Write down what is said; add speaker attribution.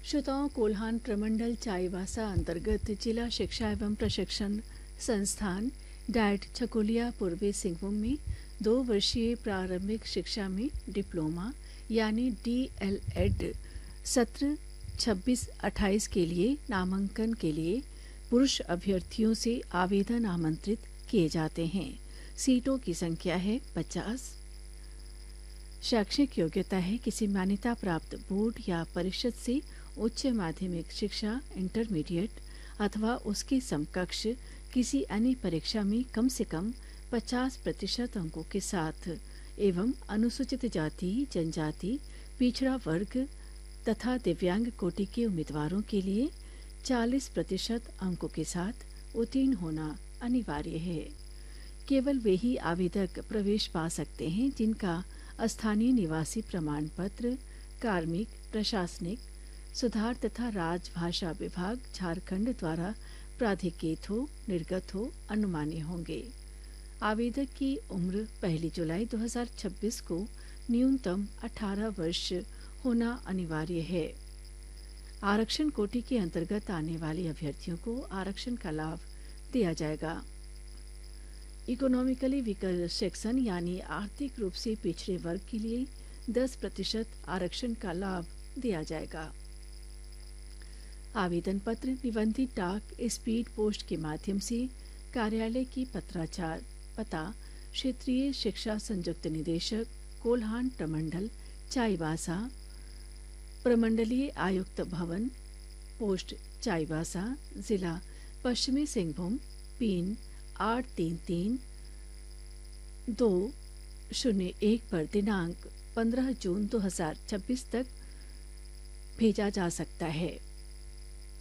Speaker 1: श्रोताओं, कोल्हान प्रमंडल चाईबासा अंतर्गत जिला शिक्षा एवं प्रशिक्षण संस्थान डाइट छकोलिया पूर्वी सिंहभूम में 2 वर्षीय प्रारंभिक शिक्षा में डिप्लोमा यानी DLED सत्र 26-28 के लिए नामांकन के लिए पुरुष अभ्यर्थियों से आवेदन आमंत्रित किए जाते हैं। सीटों की संख्या है 50। शैक्षणिक योग्यता है किसी मान्यता प्राप्त बोर्ड या परिषद से उच्च माध्यमिक शिक्षा इंटरमीडिएट अथवा उसके समकक्ष किसी अन्य परीक्षा में कम से कम 50% अंकों के साथ एवं अनुसूचित जाति, जनजाति, पिछड़ा वर्ग तथा दिव्यांग कोटि के उम्मीदवारों के लिए 40% अंकों के साथ उत्तीर्ण होना अनिवार्य है। केवल वे ही आवेदक प्रवेश पा सकते हैं जिनका स्थानीय निवासी प्रमाण पत्र कार्मिक, प्रशासनिक सुधार तथा राजभाषा विभाग झारखंड द्वारा प्राधिकृत हो, निर्गत हो, अनुमान्य होंगे। आवेदक की उम्र 1 जुलाई 2026 को न्यूनतम 18 वर्ष होना अनिवार्य है। आरक्षण कोटि के अंतर्गत आने वाले अभ्यर्थियों को आरक्षण का लाभ दिया जाएगा। इकोनॉमिकली वीकर सेक्शन यानी आर्थिक रूप से पिछड़े वर्ग के लिए 10% आरक्षण का लाभ दिया जाएगा। आवेदन पत्र निबंधित डाक स्पीड पोस्ट के माध्यम से कार्यालय की पत्राचार पता क्षेत्रीय शिक्षा संयुक्त निदेशक कोल्हान प्रमंडल चाईबासा, प्रमंडलीय आयुक्त भवन, पोस्ट चाईबासा, जिला पश्चिमी सिंहभूम, पिन 833201 पर दिनांक 15 जून 2026 तक भेजा जा सकता है।